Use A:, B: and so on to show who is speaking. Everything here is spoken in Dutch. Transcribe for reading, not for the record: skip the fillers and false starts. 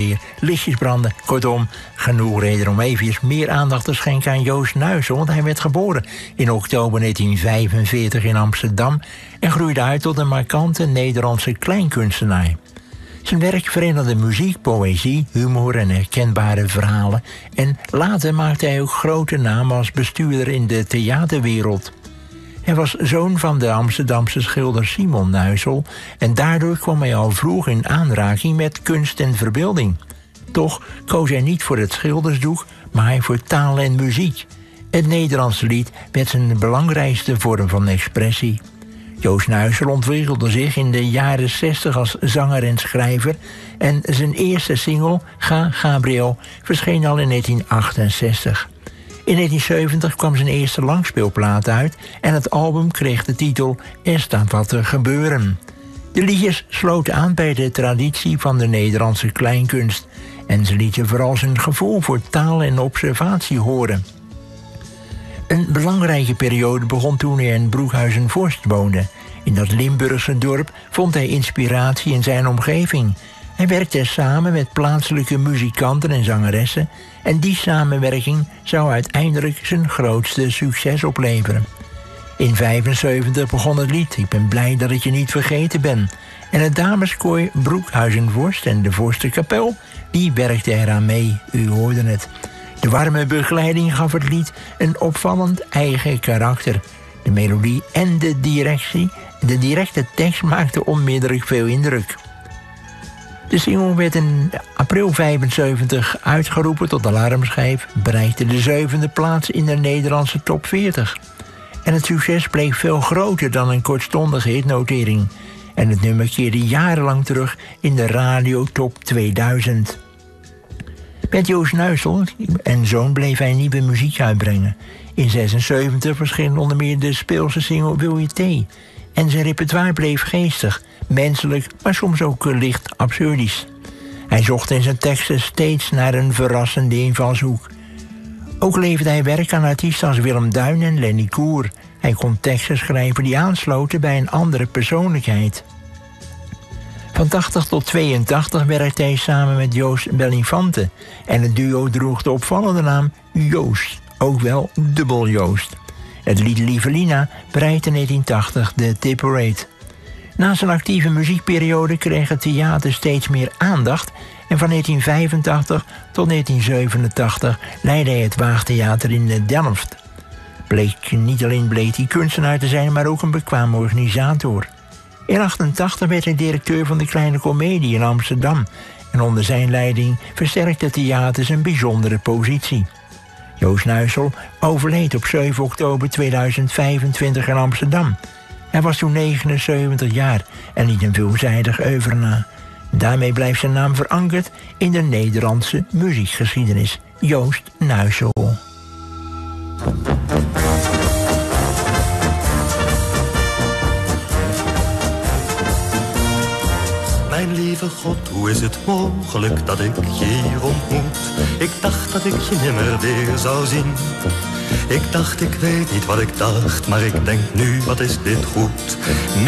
A: weer lichtjes branden. Kortom, genoeg reden om even meer aandacht te schenken aan Joost Nuijsen. Want hij werd geboren in oktober 1945 in Amsterdam en groeide uit tot een markante Nederlandse kleinkunstenaar. Zijn werk verenigde muziek, poëzie, humor en herkenbare verhalen. En later maakte hij ook grote naam als bestuurder in de theaterwereld. Hij was zoon van de Amsterdamse schilder Simon Nuisel en daardoor kwam hij al vroeg in aanraking met kunst en verbeelding. Toch koos hij niet voor het schildersdoek, maar voor taal en muziek. Het Nederlandse lied werd zijn belangrijkste vorm van expressie. Joost Nuisel ontwikkelde zich in de jaren 60 als zanger en schrijver en zijn eerste single, Ga Gabriel, verscheen al in 1968. In 1970 kwam zijn eerste langspeelplaat uit en het album kreeg de titel Er staat wat te gebeuren. De liedjes sloten aan bij de traditie van de Nederlandse kleinkunst en ze lieten vooral zijn gevoel voor taal en observatie horen. Een belangrijke periode begon toen hij in Broekhuizen-Vorst woonde. In dat Limburgse dorp vond hij inspiratie in zijn omgeving. Hij werkte samen met plaatselijke muzikanten en zangeressen en die samenwerking zou uiteindelijk zijn grootste succes opleveren. In 1975 begon het lied Ik ben blij dat ik je niet vergeten ben. En het dameskoor Broekhuizen-Vorst en de Vorsterkapel, die werkte eraan mee, u hoorde het. De warme begeleiding gaf het lied een opvallend eigen karakter. De melodie en de directe tekst maakten onmiddellijk veel indruk. De single werd in april 1975 uitgeroepen tot alarmschijf, bereikte de 7e plaats in de Nederlandse top 40. En het succes bleek veel groter dan een kortstondige hitnotering. En het nummer keerde jarenlang terug in de radio top 2000. Met Joost Nuisel en zoon bleef hij nieuwe muziek uitbrengen. In 1976 verscheen onder meer de speelse single Wil je thee. En zijn repertoire bleef geestig, menselijk, maar soms ook licht absurdisch. Hij zocht in zijn teksten steeds naar een verrassende invalshoek. Ook leverde hij werk aan artiesten als Willem Duin en Lenny Koer. Hij kon teksten schrijven die aansloten bij een andere persoonlijkheid. Van 80 tot 82 werkte hij samen met Joost Bellinfante. En het duo droeg de opvallende naam Joost, ook wel Dubbel Joost. Het lied Lievelina bereikte in 1980 de Tipparade. Na zijn actieve muziekperiode kreeg het theater steeds meer aandacht en van 1985 tot 1987 leidde hij het Waagtheater in Delft. Niet alleen bleek hij kunstenaar te zijn, maar ook een bekwaam organisator. In 1988 werd hij directeur van de Kleine Comedie in Amsterdam en onder zijn leiding versterkte het theater zijn bijzondere positie. Joost Nuisel overleed op 7 oktober 2025 in Amsterdam. Hij was toen 79 jaar en liet een veelzijdig oeuvre na. Daarmee blijft zijn naam verankerd in de Nederlandse muziekgeschiedenis. Joost Nuisel.
B: Mijn lieve God, hoe is het mogelijk dat ik je hier ontmoet? Ik dacht dat ik je nimmer weer zou zien. Ik dacht, ik weet niet wat ik dacht, maar ik denk nu, wat is dit goed?